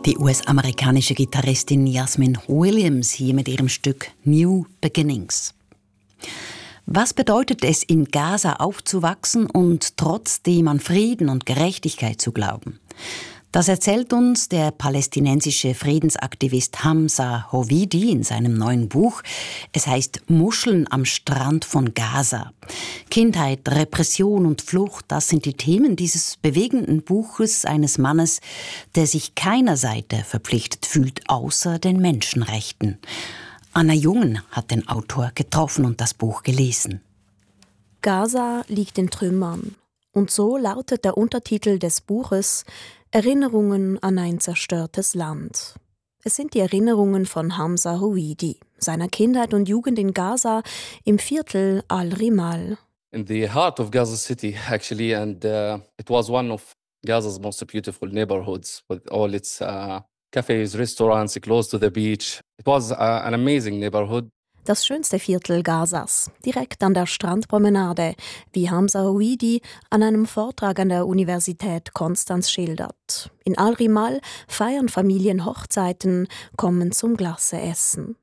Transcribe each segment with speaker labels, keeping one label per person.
Speaker 1: Die US-amerikanische Gitarristin Jasmine Williams hier mit ihrem Stück New Beginnings. Was bedeutet es, in Gaza aufzuwachsen und trotzdem an Frieden und Gerechtigkeit zu glauben? Das erzählt uns der palästinensische Friedensaktivist Hamza Hovidi in seinem neuen Buch. Es heißt Muscheln am Strand von Gaza. Kindheit, Repression und Flucht, das sind die Themen dieses bewegenden Buches eines Mannes, der sich keiner Seite verpflichtet fühlt, außer den Menschenrechten. Anna Jungen hat den Autor getroffen und das Buch gelesen.
Speaker 2: Gaza liegt in Trümmern. Und so lautet der Untertitel des Buches Erinnerungen an ein zerstörtes Land. Es sind die Erinnerungen von Hamza Hovidi, seiner Kindheit und Jugend in Gaza im Viertel Al-Rimal.
Speaker 3: In the heart of Gaza City, actually, and it was one of Gaza's most beautiful neighborhoods with all its cafes, restaurants close to the beach. It was an amazing neighborhood.
Speaker 2: Das schönste Viertel Gazas, direkt an der Strandpromenade, wie Hamza Hovidi an einem Vortrag an der Universität Konstanz schildert. In Al-Rimal feiern Familien Hochzeiten, kommen zum Glasse-Essen.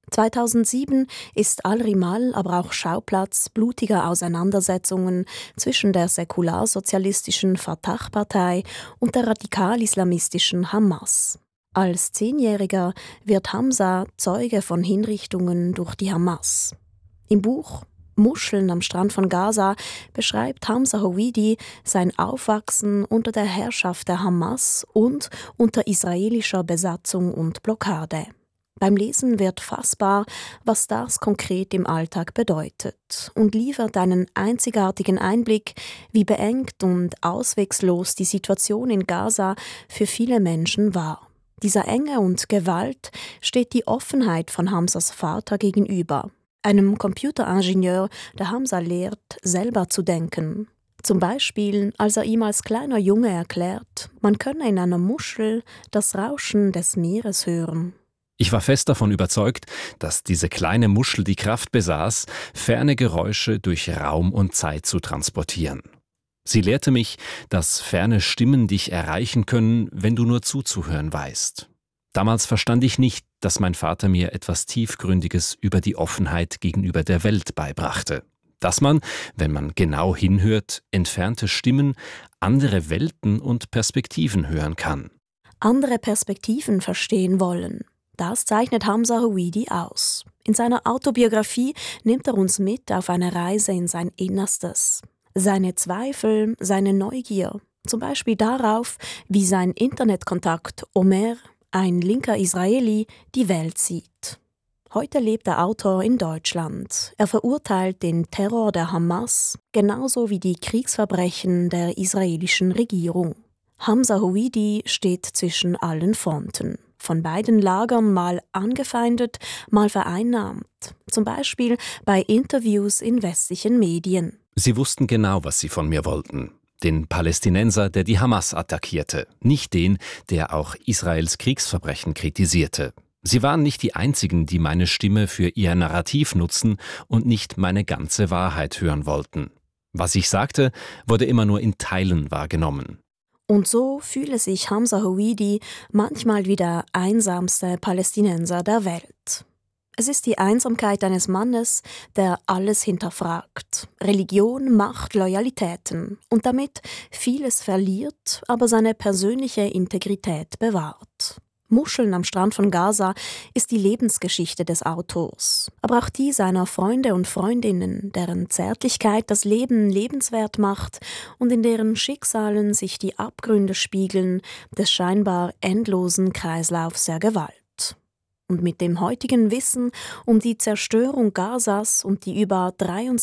Speaker 2: 2007 ist Al-Rimal aber auch Schauplatz blutiger Auseinandersetzungen zwischen der säkularsozialistischen Fatah-Partei und der radikal-islamistischen Hamas. Als 10-Jähriger wird Hamza Zeuge von Hinrichtungen durch die Hamas. Im Buch Muscheln am Strand von Gaza beschreibt Hamza Hovidi sein Aufwachsen unter der Herrschaft der Hamas und unter israelischer Besatzung und Blockade. Beim Lesen wird fassbar, was das konkret im Alltag bedeutet und liefert einen einzigartigen Einblick, wie beengt und auswegslos die Situation in Gaza für viele Menschen war. Dieser Enge und Gewalt steht die Offenheit von Hamzas Vater gegenüber, einem Computeringenieur, der Hamza lehrt, selber zu denken. Zum Beispiel, als er ihm als kleiner Junge erklärt, man könne in einer Muschel das Rauschen des Meeres hören.
Speaker 4: Ich war fest davon überzeugt, dass diese kleine Muschel die Kraft besaß, ferne Geräusche durch Raum und Zeit zu transportieren. Sie lehrte mich, dass ferne Stimmen dich erreichen können, wenn du nur zuzuhören weißt. Damals verstand ich nicht, dass mein Vater mir etwas Tiefgründiges über die Offenheit gegenüber der Welt beibrachte. Dass man, wenn man genau hinhört, entfernte Stimmen, andere Welten und Perspektiven hören kann.
Speaker 2: Andere Perspektiven verstehen wollen. Das zeichnet Hamza Hovidi aus. In seiner Autobiografie nimmt er uns mit auf eine Reise in sein Innerstes. Seine Zweifel, seine Neugier, zum Beispiel darauf, wie sein Internetkontakt Omer, ein linker Israeli, die Welt sieht. Heute lebt der Autor in Deutschland. Er verurteilt den Terror der Hamas, genauso wie die Kriegsverbrechen der israelischen Regierung. Hamza Hovidi steht zwischen allen Fronten. Von beiden Lagern mal angefeindet, mal vereinnahmt. Zum Beispiel bei Interviews in westlichen Medien.
Speaker 4: Sie wussten genau, was sie von mir wollten. Den Palästinenser, der die Hamas attackierte, nicht den, der auch Israels Kriegsverbrechen kritisierte. Sie waren nicht die Einzigen, die meine Stimme für ihr Narrativ nutzen und nicht meine ganze Wahrheit hören wollten. Was ich sagte, wurde immer nur in Teilen wahrgenommen.
Speaker 2: Und so fühle sich Hamza Hovidi manchmal wie der einsamste Palästinenser der Welt. Es ist die Einsamkeit eines Mannes, der alles hinterfragt. Religion, Macht, Loyalitäten und damit vieles verliert, aber seine persönliche Integrität bewahrt. Muscheln am Strand von Gaza ist die Lebensgeschichte des Autors, aber auch die seiner Freunde und Freundinnen, deren Zärtlichkeit das Leben lebenswert macht und in deren Schicksalen sich die Abgründe spiegeln des scheinbar endlosen Kreislaufs der Gewalt. Und mit dem heutigen Wissen um die Zerstörung Gazas und die über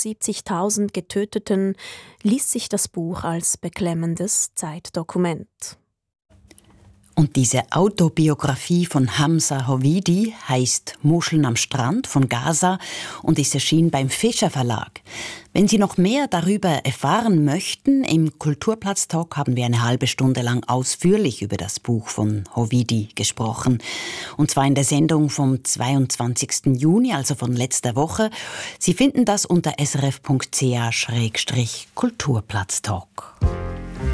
Speaker 2: 73.000 Getöteten liest sich das Buch als beklemmendes Zeitdokument.
Speaker 1: Und diese Autobiografie von Hamza Hovidi heißt Muscheln am Strand von Gaza und ist erschienen beim Fischer Verlag. Wenn Sie noch mehr darüber erfahren möchten, im Kulturplatz-Talk haben wir eine halbe Stunde lang ausführlich über das Buch von Hovidi gesprochen. Und zwar in der Sendung vom 22. Juni, also von letzter Woche. Sie finden das unter srf.ch/Kulturplatz-Talk.